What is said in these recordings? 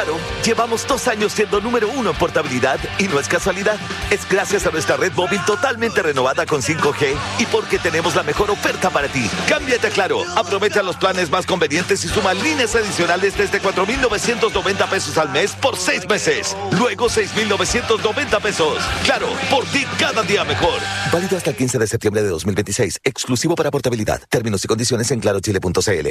Claro, llevamos 2 años siendo número 1 en portabilidad y no es casualidad. Es gracias a nuestra red móvil totalmente renovada con 5G y porque tenemos la mejor oferta para ti. Cámbiate a Claro, aprovecha los planes más convenientes y suma líneas adicionales desde 4,990 pesos al mes por 6 meses. Luego 6,990 pesos. Claro, por ti cada día mejor. Válido hasta el 15 de septiembre de 2026. Exclusivo para portabilidad. Términos y condiciones en clarochile.cl.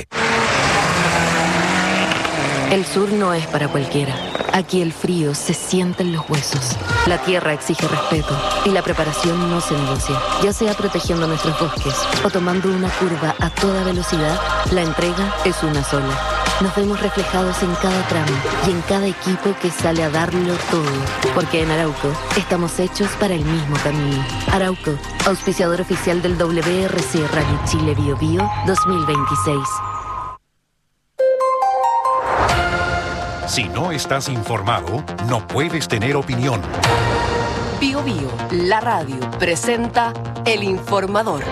El sur no es para cualquiera. Aquí el frío se siente en los huesos. La tierra exige respeto y la preparación no se negocia. Ya sea protegiendo nuestros bosques o tomando una curva a toda velocidad, la entrega es una sola. Nos vemos reflejados en cada tramo y en cada equipo que sale a darlo todo. Porque en Arauco estamos hechos para el mismo camino. Arauco, auspiciador oficial del WRC Rally Chile Bio Bio 2026. Si no estás informado, no puedes tener opinión. Bio Bio, la radio, presenta El Informador.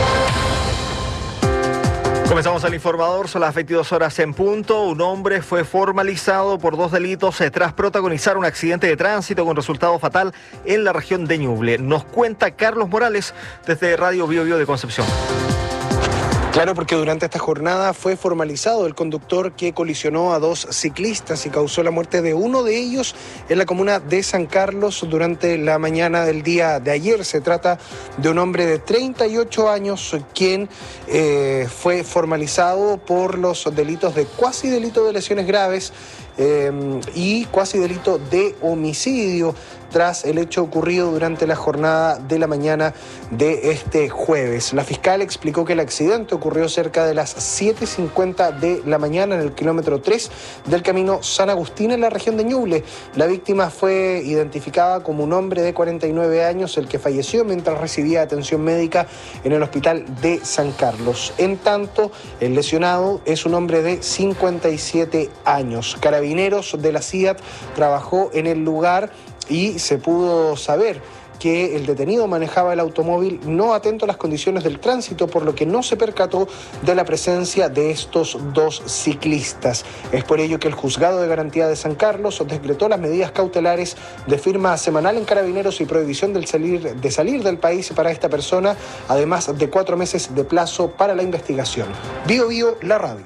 Comenzamos el Informador, son las 22 horas en punto. Un hombre fue formalizado por 2 delitos tras protagonizar un accidente de tránsito con resultado fatal en la región de Ñuble. Nos cuenta Carlos Morales desde Radio Bio Bio de Concepción. Claro, porque durante esta jornada fue formalizado el conductor que colisionó a 2 ciclistas y causó la muerte de uno de ellos en la comuna de San Carlos durante la mañana del día de ayer. Se trata de un hombre de 38 años quien fue formalizado por los delitos de cuasi delito de lesiones graves y cuasi delito de homicidio tras el hecho ocurrido durante la jornada de la mañana de este jueves. La fiscal explicó que el accidente ocurrió cerca de las 7:50 de la mañana en el kilómetro 3 del camino San Agustín en la región de Ñuble. La víctima fue identificada como un hombre de 49 años, el que falleció mientras recibía atención médica en el hospital de San Carlos. En tanto, el lesionado es un hombre de 57 años. Carabineros de la CIAT trabajó en el lugar y se pudo saber que el detenido manejaba el automóvil no atento a las condiciones del tránsito, por lo que no se percató de la presencia de estos 2 ciclistas. Es por ello que el Juzgado de Garantía de San Carlos decretó las medidas cautelares de firma semanal en Carabineros y prohibición de salir del país para esta persona, además de 4 meses de plazo para la investigación. Bio Bio, la radio.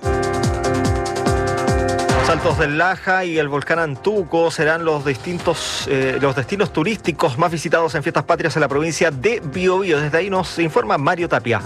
Saltos del Laja y el volcán Antuco serán los destinos turísticos más visitados en Fiestas Patrias en la provincia de Biobío. Desde ahí nos informa Mario Tapia.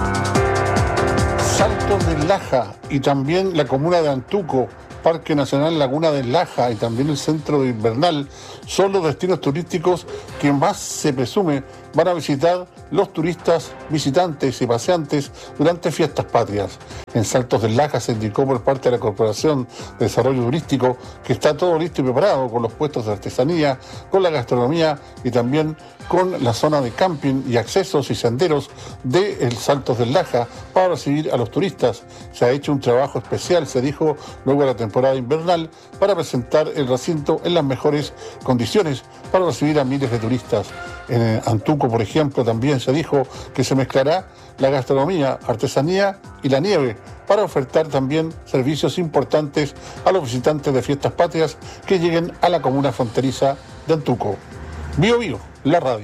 Saltos del Laja y también la comuna de Antuco, Parque Nacional Laguna del Laja y también el Centro de Invernal son los destinos turísticos que más se presume van a visitar los turistas, visitantes y paseantes durante Fiestas Patrias. En Saltos del Laja se indicó por parte de la Corporación de Desarrollo Turístico que está todo listo y preparado con los puestos de artesanía, con la gastronomía y también con la zona de camping y accesos y senderos de el Saltos del Laja para recibir a los turistas. Se ha hecho un trabajo especial, se dijo, luego de la temporada invernal para presentar el recinto en las mejores condiciones para recibir a miles de turistas. En Antuco, por ejemplo, también se dijo que se mezclará la gastronomía, artesanía y la nieve para ofertar también servicios importantes a los visitantes de Fiestas Patrias que lleguen a la comuna fronteriza de Antuco. Bio Bio, la radio.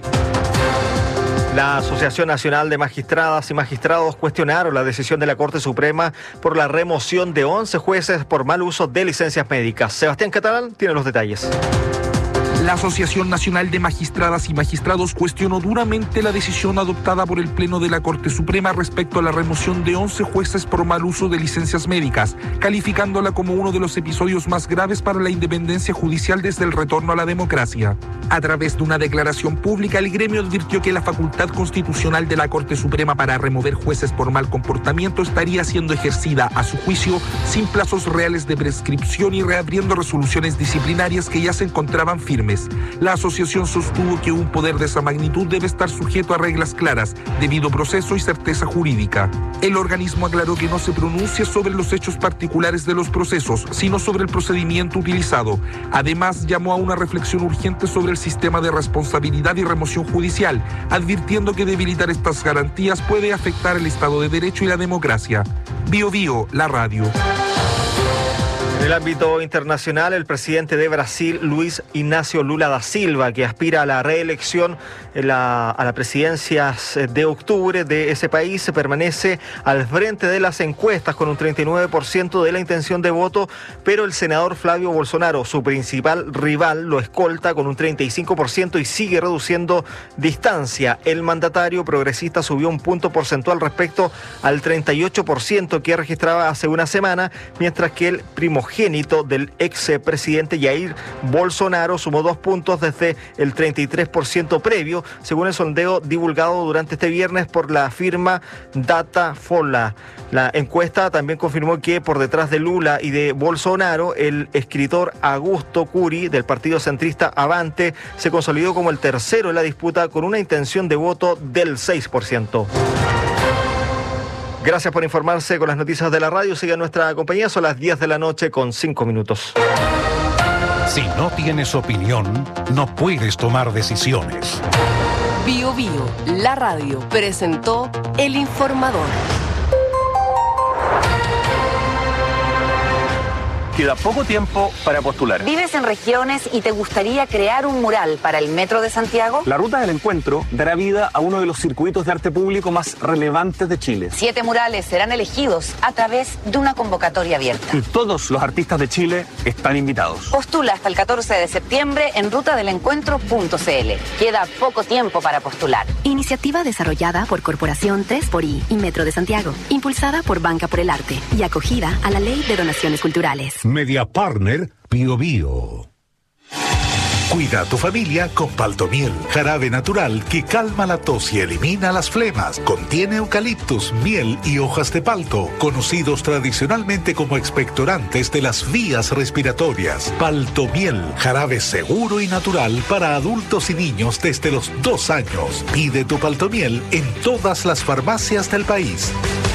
La Asociación Nacional de Magistradas y Magistrados cuestionaron la decisión de la Corte Suprema por la remoción de 11 jueces por mal uso de licencias médicas. Sebastián Catalán tiene los detalles. La Asociación Nacional de Magistradas y Magistrados cuestionó duramente la decisión adoptada por el Pleno de la Corte Suprema respecto a la remoción de 11 jueces por mal uso de licencias médicas, calificándola como uno de los episodios más graves para la independencia judicial desde el retorno a la democracia. A través de una declaración pública, el gremio advirtió que la facultad constitucional de la Corte Suprema para remover jueces por mal comportamiento estaría siendo ejercida, a su juicio, sin plazos reales de prescripción y reabriendo resoluciones disciplinarias que ya se encontraban firmes. La asociación sostuvo que un poder de esa magnitud debe estar sujeto a reglas claras, debido proceso y certeza jurídica. El organismo aclaró que no se pronuncia sobre los hechos particulares de los procesos, sino sobre el procedimiento utilizado. Además, llamó a una reflexión urgente sobre el sistema de responsabilidad y remoción judicial, advirtiendo que debilitar estas garantías puede afectar el Estado de Derecho y la democracia. Bio Bio, la radio. En el ámbito internacional, el presidente de Brasil, Luis Ignacio Lula da Silva, que aspira a la reelección a la presidencia de octubre de ese país, permanece al frente de las encuestas con un 39% de la intención de voto, pero el senador Flavio Bolsonaro, su principal rival, lo escolta con un 35% y sigue reduciendo distancia. El mandatario progresista subió un punto porcentual respecto al 38% que registraba hace una semana, mientras que el primogénito del expresidente Jair Bolsonaro sumó 2 puntos desde el 33% previo, según el sondeo divulgado durante este viernes por la firma Datafolha. La encuesta también confirmó que por detrás de Lula y de Bolsonaro, el escritor Augusto Curi del partido centrista Avante se consolidó como el tercero en la disputa con una intención de voto del 6%. Gracias por informarse con las noticias de la radio. Sigue nuestra compañía, son las 10 de la noche con 5 minutos. Si no tienes opinión, no puedes tomar decisiones. Bio Bio, la radio, presentó El Informador. Queda poco tiempo para postular. ¿Vives en regiones y te gustaría crear un mural para el Metro de Santiago? La Ruta del Encuentro dará vida a uno de los circuitos de arte público más relevantes de Chile. 7 murales serán elegidos a través de una convocatoria abierta. Y todos los artistas de Chile están invitados. Postula hasta el 14 de septiembre en rutadelencuentro.cl. Queda poco tiempo para postular. Iniciativa desarrollada por Corporación 3xI y Metro de Santiago, impulsada por Banca por el Arte y acogida a la Ley de Donaciones Culturales. Media Partner Bio Bio. Cuida a tu familia con Paltomiel, jarabe natural que calma la tos y elimina las flemas. Contiene eucaliptus, miel y hojas de palto, conocidos tradicionalmente como expectorantes de las vías respiratorias. Paltomiel, jarabe seguro y natural para adultos y niños desde los 2 años. Pide tu Paltomiel en todas las farmacias del país.